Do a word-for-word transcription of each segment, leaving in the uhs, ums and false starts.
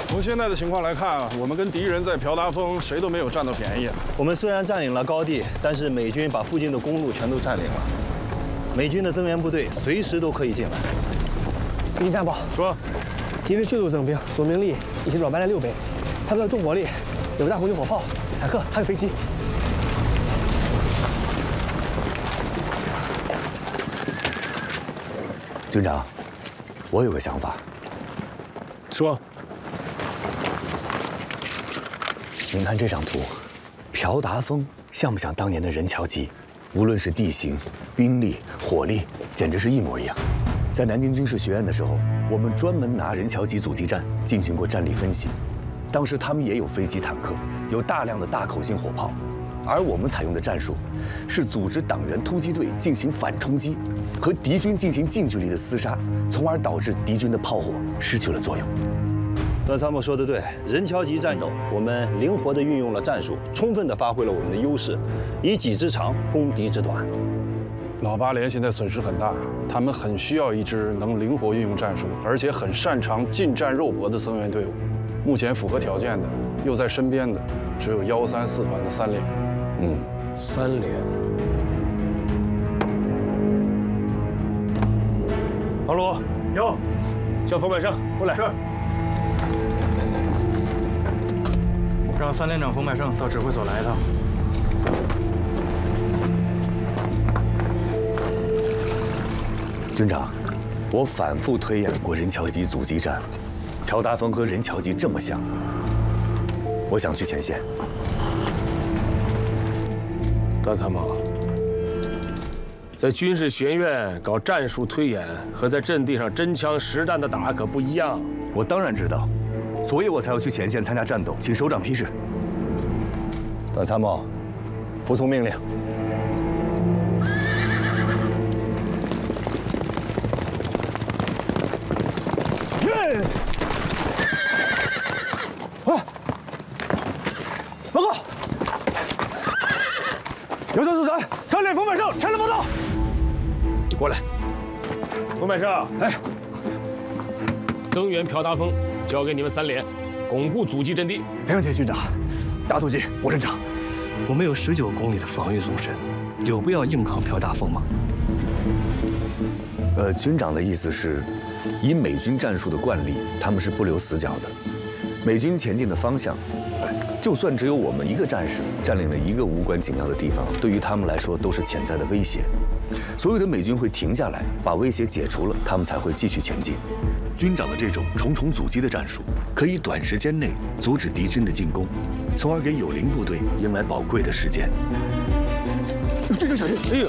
从现在的情况来看，我们跟敌人在朴达峰谁都没有占到便宜。 我们虽然占领了高地，但是美军把附近的公路全都占领了。美军的增援部队随时都可以进来。 给你战报说， 敌人迅速增兵，总兵力已经转班了六倍，他们的重火力有大红军火炮、坦克，还有飞机。 军长，我有个想法。 说。 您看这张图，朴达峰像不像当年的任乔基？无论是地形、兵力、火力，简直是一模一样。在南京军事学院的时候，我们专门拿任乔基阻击战进行过战力分析。当时他们也有飞机、坦克，有大量的大口径火炮，而我们采用的战术是组织党员突击队进行反冲击，和敌军进行近距离的厮杀，从而导致敌军的炮火失去了作用。 段参谋说的对，任乔基战斗，我们灵活地运用了战术，充分地发挥了我们的优势，以己之长攻敌之短。 老八连现在损失很大，他们很需要一支能灵活运用战术，而且很擅长近战肉搏的增援队伍。目前符合条件的，又在身边的，只有幺三四团的三连。 嗯， 三连。 王鲁有，叫冯百胜过来。是。 让三连长冯百胜到指挥所来一趟。 军长，我反复推演过任乔基阻击战，朴达峰和任乔基这么像，我想去前线。 段参谋，在军事学院搞战术推演和在阵地上真枪实弹的打可不一样。 我当然知道。 所以我才要去前线参加战斗，请首长批示。 段参谋，服从命令。 耶！啊！报告！有种四团三连冯百胜前来报道。 你过来，冯百胜。哎，增援朴达峰。 交给你们三连，巩固阻击阵地。 没问题，军长。大阻击，我认账。 我们有十九公里的防御纵深，有必要硬抗朴达峰吗？ 呃，军长的意思是，以美军战术的惯例，他们是不留死角的。美军前进的方向，就算只有我们一个战士占领了一个无关紧要的地方，对于他们来说都是潜在的威胁。所有的美军会停下来，把威胁解除了，他们才会继续前进。 军长的这种重重阻击的战术，可以短时间内阻止敌军的进攻，从而给友邻部队迎来宝贵的时间。 军长小心！哎呦，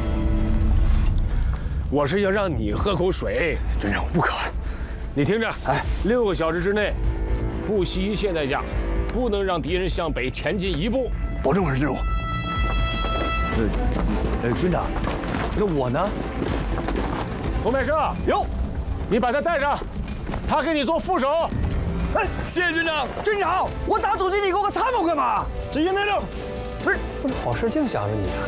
我是要让你喝口水。 军长，我不渴。 你听着，哎，六个小时之内，不惜一切代价，不能让敌人向北前进一步。 保证完成任务。呃，呃，军长，那我呢？ 冯百胜有。 你把他带上，他给你做副手。 哎，谢谢军长。军长，我打阻击，你给我个参谋干嘛？执行命令。不是，不是好事净想着你啊。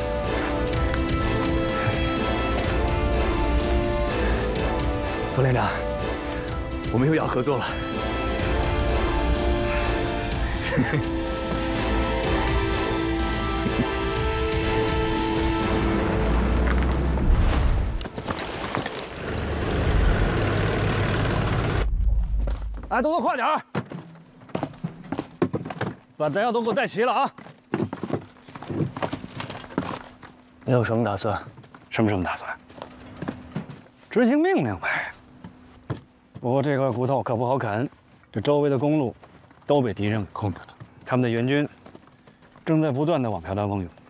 冯连长，我们又要合作了。 哎，动作快点儿，把弹药都给我带齐了啊！ 你有什么打算？什么什么打算？ 执行命令呗。不过这块骨头可不好啃，这周围的公路都被敌人控制了，他们的援军正在不断的往朴达峰涌。